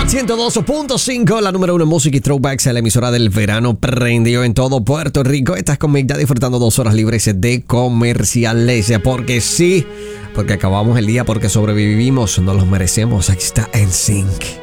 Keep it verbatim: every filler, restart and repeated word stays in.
ciento dos punto cinco, la número uno en música y throwbacks, la emisora del verano prendió en todo Puerto Rico. Estás con Migda disfrutando dos horas libres de comerciales. Porque sí, porque acabamos el día, porque sobrevivimos, nos los merecemos. Aquí está N Sync.